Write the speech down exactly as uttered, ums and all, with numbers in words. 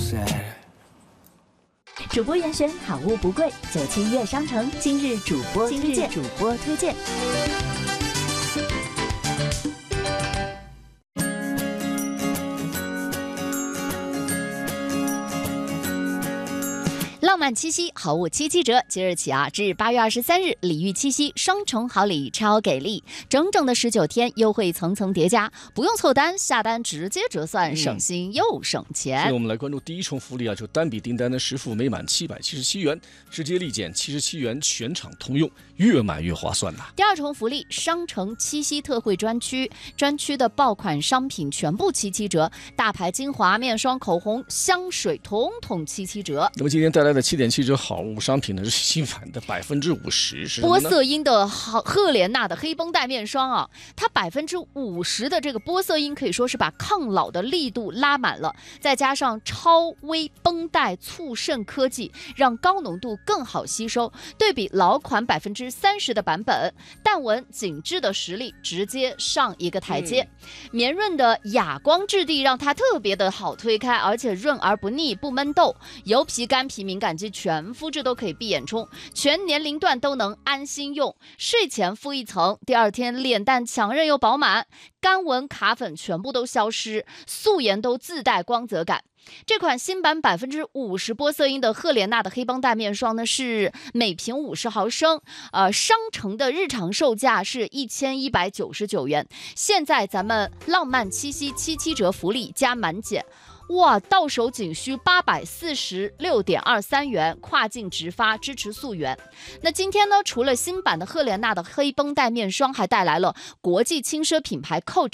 主播严选好物不贵，九七悦商城今日主播推荐。今日主播推荐。浪漫七夕好物七七折，即日起啊至八月二十三日，礼遇七夕双重好礼超给力，整整的十九天优惠层层叠加，不用凑单，下单直接折算，省心又省钱。 所以我们来关注第一重福利啊，就单笔订单的实付每满七百七十七元，直接立减七十七元，全场通用，越买越划算呐。 第二重福利，商城七夕特惠专区，专区的爆款商品全部七七折，大牌精华、面霜、口红、香水统统七七折。 那么今天带来的七点七折好物商品呢，是新版的百分之五十，是波色因的赫莲娜的黑绷带面霜啊，它百分之五十的这个波色因可以说是把抗老的力度拉满了，再加上超微绷带促渗科技，让高浓度更好吸收。对比老款百分之三十的版本，淡纹紧致的实力直接上一个台阶。嗯、绵润的哑光质地让它特别的好推开，而且润而不腻，不闷痘。油皮、干皮、敏感肌全肤质都可以闭眼冲，全年龄段都能安心用。睡前敷一层，第二天脸蛋强韧又饱满，干纹卡粉全部都消失，素颜都自带光泽感。这款新版百分之五十波色因的赫莲娜的黑绷带面霜呢，是每瓶五十毫升，呃，商城的日常售价是一千一百九十九元，现在咱们浪漫七夕七七折福利加满减。哇，到手仅需八百四十六点二三元，跨境直发，支持溯源。那今天呢，除了新版的赫莲娜的黑绷带面霜，还带来了国际轻奢品牌 Coach